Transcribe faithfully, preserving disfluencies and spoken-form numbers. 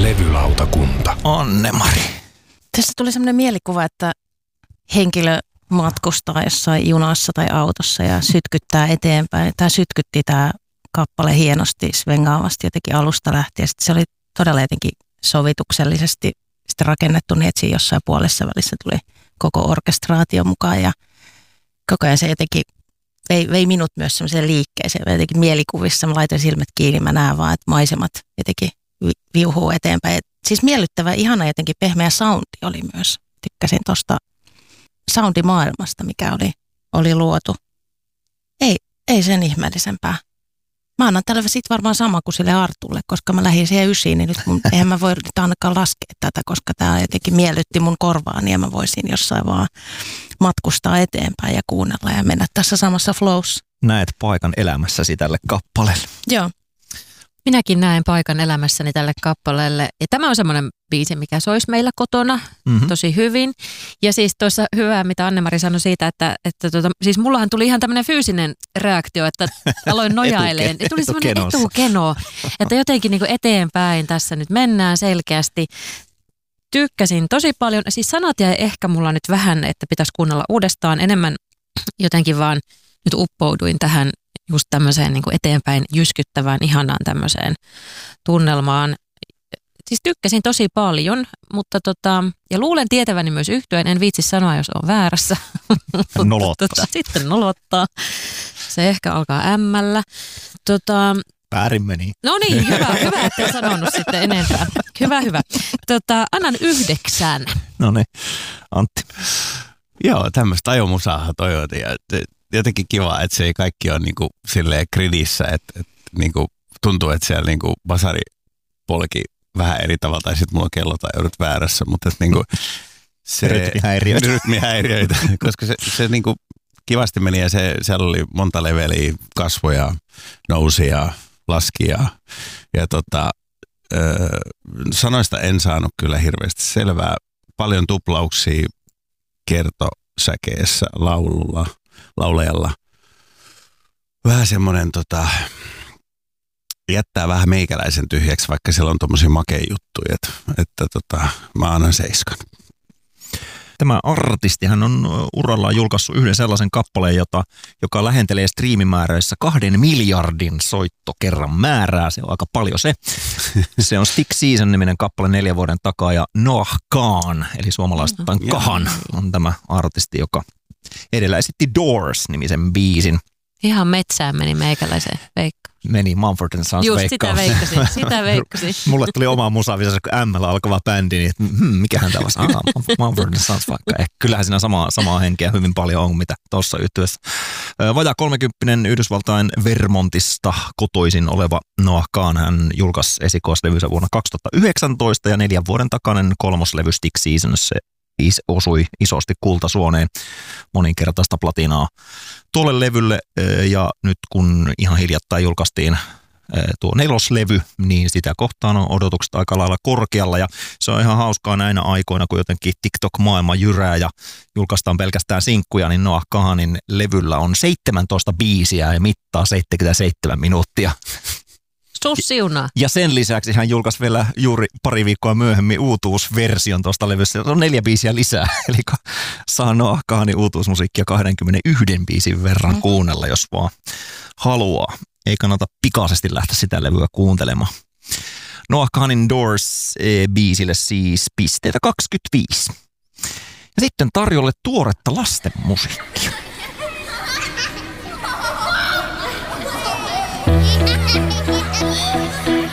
Levylautakunta. Anne-Mari. Tässä tuli sellainen mielikuva, että henkilö matkustaa jossain junassa tai autossa ja sytkyttää eteenpäin. Tämä sytkytti tämä kappale hienosti, svengaavasti jotenkin alusta lähtien. Sitten se oli todella jotenkin sovituksellisesti sitten rakennettu niin, että siinä jossain puolessa välissä tuli koko orkestraatio mukaan ja koko ajan se jotenkin vei, vei minut myös semmoiseen liikkeeseen, jotenkin mielikuvissa. Mä laitoin silmät kiinni, mä näen vaan, että maisemat jotenkin viuhuu eteenpäin. Et siis miellyttävä, ihana jotenkin pehmeä soundi oli myös. Tykkäsin tuosta soundimaailmasta, mikä oli, oli luotu. Ei, ei sen ihmeellisempää. Mä annan tälle siitä varmaan sama kuin sille Artulle, koska mä lähdin siihen ysiin, niin nyt mun, eihän mä voi nyt ainakaan laskea tätä, koska tää jotenkin miellytti mun korvaani ja mä voisin jossain vaan matkustaa eteenpäin ja kuunnella ja mennä tässä samassa flowssa. Näet paikan elämässäsi tälle kappaleelle. Joo. Minäkin näen paikan elämässäni tälle kappaleelle. Ja tämä on semmoinen biisi, mikä soisi meillä kotona mm-hmm. tosi hyvin. Ja siis tuossa hyvää, mitä Anne-Mari sanoi siitä, että, että tuota, siis mullahan tuli ihan tämmöinen fyysinen reaktio, että aloin nojaileen. Etuke- tuli semmoinen etukenossa. etukeno, että jotenkin niin kuin eteenpäin tässä nyt mennään selkeästi. Tykkäsin tosi paljon. Siis sanat jäi ehkä mulla nyt vähän, että pitäisi kuunnella uudestaan enemmän. Jotenkin vaan nyt uppouduin tähän just tämmöiseen niin kuin eteenpäin jyskyttävään, ihanaan tämmöiseen tunnelmaan. Siis tykkäsin tosi paljon, mutta tota, ja luulen tietäväni myös yhtyen, en viitsi sanoa, jos on väärässä. Nolottaa. tota, sitten nolottaa. Se ehkä alkaa ämmällä. Tota, Väärin meni. no niin, hyvä, hyvä, ettei sanonut sitten enempää. Hyvä, hyvä. Tota, annan yhdeksän. No niin, Antti. Joo, tämmöistä ajomusaahan toi on. Ja jotenkin kiva, että se ei kaikki ole niinku silleen gridissä, että, että niinku tuntuu, että siellä niinku basari polki vähän eri tavalla, tai sitten mulla on kello tai joudut väärässä, mutta että niinku se rytmihäiriöitä. rytmihäiriöitä, koska se, se niinku kivasti meni ja se, siellä oli monta leveliä, kasvoja, nousia, laskia ja tota, ö, sanoista en saanut kyllä hirveästi selvää. Paljon tuplauksia kertosäkeessä laululla. laulajalla. Vähän semmoinen tota, jättää vähän meikäläisen tyhjäksi, vaikka siellä on tommosia makea juttuja, että, että tota, mä annan seiskan. Tämä artistihan on urallaan julkaissut yhden sellaisen kappaleen, jota, joka lähentelee striimimääräissä kahden miljardin soittokerran määrää. Se on aika paljon se. Se on Stick Season-niminen kappale neljän vuoden takaa ja Noah Kahan, eli suomalaistaan Kahan, on tämä artisti, joka edellä esitti Doors-nimisen biisin. Ihan metsään meni meikäläiseen veikka. Meni Mumford and Sons Just veikkaus. sitä veikkasin, sitä veikkasin. Mulle tuli oma musavisassa, kun M L alkava bändi, niin että hmm, mikähän tämä olisi? Ah, Mumford and Sons vaikka. Eh, kyllähän siinä samaa, samaa henkeä hyvin paljon on, mitä tuossa yhtyessä. Vajaa kolmekymppinen Yhdysvaltain Vermontista kotoisin oleva Noah Kahan, hän julkaisi esikoislevynsä vuonna kaksituhattayhdeksäntoista ja neljän vuoden takainen kolmoslevy Stick Season, se osui isosti kultasuoneen, moninkertaista platinaa tuolle levylle, ja nyt kun ihan hiljattain julkaistiin tuo neloslevy, niin sitä kohtaan on odotukset aika lailla korkealla, ja se on ihan hauskaa näinä aikoina, kun jotenkin TikTok-maailma jyrää ja julkaistaan pelkästään sinkkuja, niin Noah Kahanin levyllä on seitsemäntoista biisiä ja mittaa seitsemänkymmentäseitsemän minuuttia. Sus siunaa. Ja sen lisäksi hän julkaisi vielä juuri pari viikkoa myöhemmin uutuusversion tuosta levystä. Se on neljä biisiä lisää, eli saa Noah Kahanin uutuusmusiikkia kaksikymmentäyksi biisin verran kuunnella, jos vaan haluaa. Ei kannata pikaisesti lähteä sitä levyä kuuntelemaan. Noah Kahanin Doors-biisille siis pisteitä kaksikymmentäviisi. Ja sitten tarjolle tuoretta lasten musiikkia.